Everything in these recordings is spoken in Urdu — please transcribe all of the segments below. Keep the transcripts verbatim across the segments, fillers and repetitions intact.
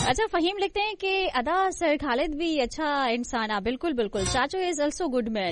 اچھا فہیم لکھتے ہیں کہ ادا سر خالد بھی اچھا انسان ہے. بالکل بالکل. چاچو از آلسو گڈ مین.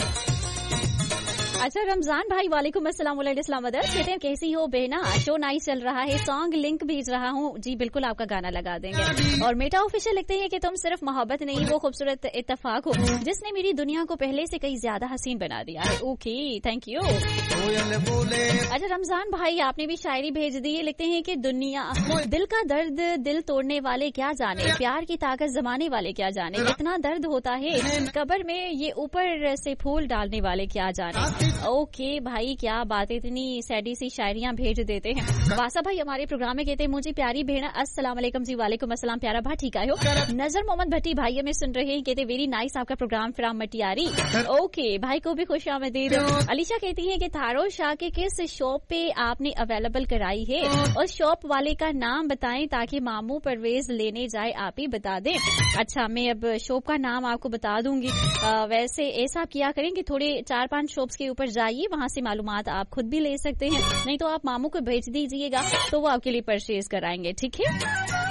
اچھا رمضان بھائی وعلیکم السلام علیکم اسلام ادر کہتے ہیں کیسی ہو بہنا, شو نائس چل رہا ہے, سانگ لنک بھیج رہا ہوں. جی بالکل آپ کا گانا لگا دیں گے. اور میٹا آفیشل لکھتے ہیں کہ تم صرف محبت نہیں وہ خوبصورت اتفاق ہو جس نے میری دنیا کو پہلے سے کئی زیادہ حسین بنا دیا ہے. Okay thank you. اچھا رمضان بھائی آپ نے بھی شاعری بھیج دی. لکھتے ہیں کہ دنیا دل کا درد دل توڑنے والے کیا جانے, پیار کی طاقت زمانے والے کیا جانے, اتنا درد ہوتا ہے قبر میں یہ اوپر سے پھول ڈالنے والے کیا جانے. اوکے بھائی کیا بات, اتنی سیڈی سی شاعریاں بھیج دیتے ہیں. واسا بھائی ہمارے پروگرام میں کہتے ہیں مجھے پیاری بہن السلام علیکم. جی وعلیکم السلام پیارا بھا ٹھیک ہے ہو. نظر محمد بھٹی بھائی ہمیں سن رہے ہیں, کہتے ویری نائس آپ کا پروگرام فرام مٹیاری. اوکے بھائی کو بھی خوش آمدید. علیشا کہتی ہے کہ تھارو شاہ کے کس شاپ پہ آپ نے اویلیبل کرائی ہے, اس شاپ والے کا نام بتائیں تاکہ ماموں پرویز لینے جائے, آپ ہی بتا دیں. اچھا میں اب شاپ کا نام آپ کو بتا دوں گی. ویسے ایسا کیا کریں کہ تھوڑے چار پانچ شاپس کے اوپر جائیے, وہاں سے معلومات آپ خود بھی لے سکتے ہیں, نہیں تو آپ ماموں کو بھیج دیجیے گا تو وہ آپ کے لیے پرچیز کرائیں گے. ٹھیک ہے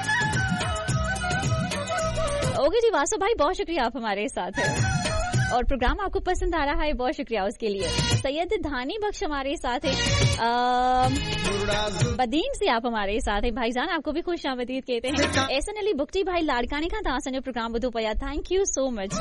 اوکے جی. واسو بھائی بہت شکریہ آپ ہمارے ساتھ ہیں اور پروگرام آپ کو پسند آ رہا ہے, بہت شکریہ اس کے لیے. سید دھانی بخش ہمارے ساتھ ہیں, بدین سے آپ ہمارے ساتھ ہیں. بھائی جان آپ کو بھی خوش آمدید کہتے ہیں. ایسن علی بکٹی بھائی لاڑکانی کا تھا سنجو پروگرام بدو پیا. تھینک یو سو مچ.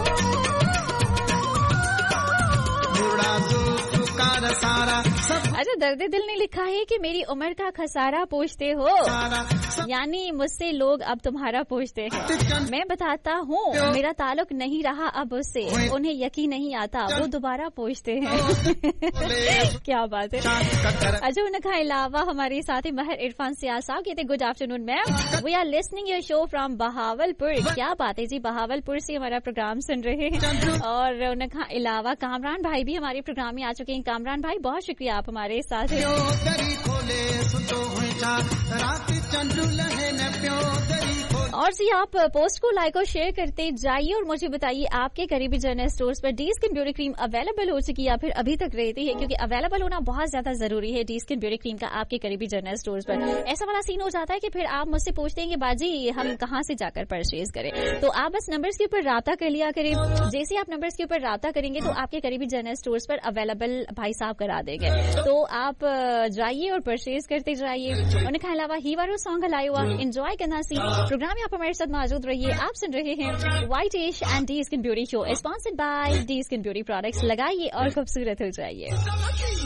اچھا درد دل نے لکھا ہے کہ میری عمر کا خسارہ پوچھتے ہو, یعنی مجھ سے لوگ اب تمہارا پوچھتے ہیں. میں بتاتا ہوں میرا تعلق نہیں رہا اب اس سے, انہیں یقین نہیں آتا وہ دوبارہ پوچھتے ہیں. کیا بات ہے. اچھا ان کا علاوہ ہمارے ساتھ مہر عرفان سیال صاحب کہتے good after known ma'am, we are listening your show from Bahawal پور. کیا بات ہے جی, بہاول پور سے ہمارا پروگرام سن رہے ہیں. اور ان کا علاوہ کامران بھائی بھی ہمارے پروگرام میں آ چکے ہیں. کامران بھائی بہت شکریہ آپ ہمارے ساتھ ہیں. اور جی آپ پوسٹ کو لائک اور شیئر کرتے جائیے اور مجھے بتائیے آپ کے قریبی جنرل اسٹورز پر ڈی اسکن بیوٹی کریم اویلیبل ہو چکی یا پھر ابھی تک رہتی ہے, کیونکہ اویلیبل ہونا بہت زیادہ ضروری ہے ڈی اسکن بیوٹی کریم کا آپ کے قریبی جنرل اسٹورز پر. ایسا والا سین ہو جاتا ہے کہ پھر آپ مجھ سے پوچھتے ہیں کہ باجی ہم کہاں سے جا کر پرچیز کریں, تو آپ بس نمبرز کے اوپر رابطہ کر لیا کریں. جیسے آپ نمبرز کے اوپر رابطہ کریں گے تو آپ کے قریبی جنرل اسٹورز پر اویلیبل بھائی صاحب کرا دیں گے, تو آپ جائیے اور پرچیز کرتے جائیے. ان کے علاوہ ہی وارو سانگ ہلایا ہوا انجوائے کرنا سی پروگرام میں آپ ہمارے ساتھ موجود رہیے. آپ سن رہے ہیں white S and D skin beauty show sponsored by D skin beauty products. لگائیے اور خوبصورت ہو جائیے.